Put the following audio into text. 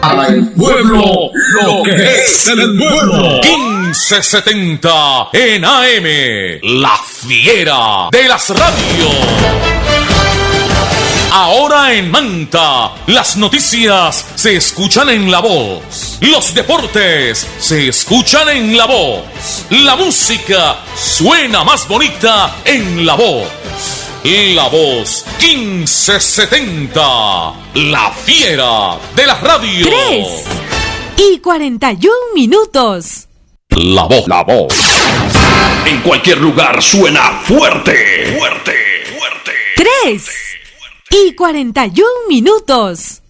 Al pueblo lo que es del pueblo. 1570 en AM, la fiera de las radios. Ahora en Manta, las noticias se escuchan en La Voz. Los deportes se escuchan en La Voz. La música suena más bonita en La Voz. La Voz 1570, la fiera de la radio. 3:41. La Voz. La Voz. En cualquier lugar suena fuerte. Fuerte, fuerte. 3:41.